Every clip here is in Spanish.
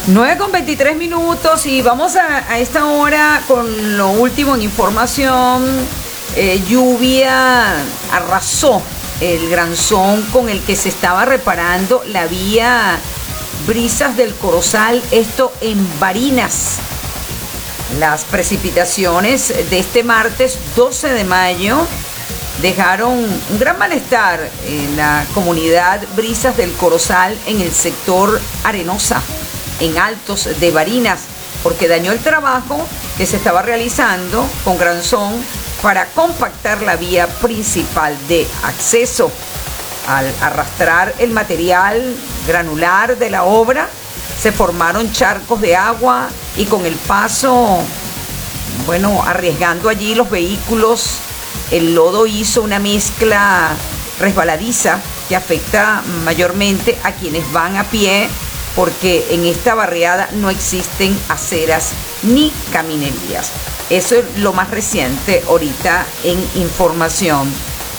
9:23 y vamos a esta hora con lo último en información. Lluvia arrasó el granzón con el que se estaba reparando la vía Brisas del Corozal, esto en Barinas. Las precipitaciones de este martes 12 de mayo dejaron un gran malestar en la comunidad Brisas del Corozal en el sector Arenosa, en Altos de Barinas, porque dañó el trabajo que se estaba realizando con granzón para compactar la vía principal de acceso. Al arrastrar el material granular de la obra, se formaron charcos de agua y con el paso, arriesgando allí los vehículos, el lodo hizo una mezcla resbaladiza que afecta mayormente a quienes van a pie, porque en esta barriada no existen aceras ni caminerías. Eso es lo más reciente ahorita en información.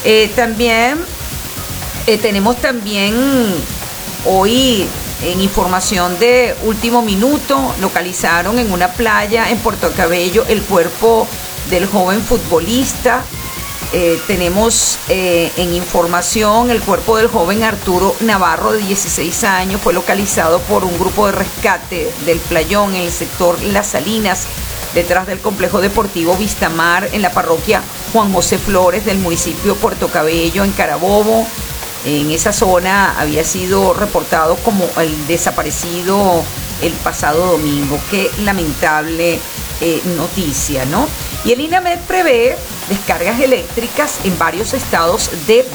Tenemos también hoy en información de último minuto, localizaron en una playa en Puerto Cabello el cuerpo del joven futbolista. Tenemos en información el cuerpo del joven Arturo Navarro, de 16 años, fue localizado por un grupo de rescate del Playón en el sector Las Salinas, detrás del complejo deportivo Vistamar, en la parroquia Juan José Flores del municipio de Puerto Cabello, en Carabobo. En esa zona había sido reportado como el desaparecido el pasado domingo. Qué lamentable noticia, ¿no? Y el INAMED prevé descargas eléctricas en varios estados de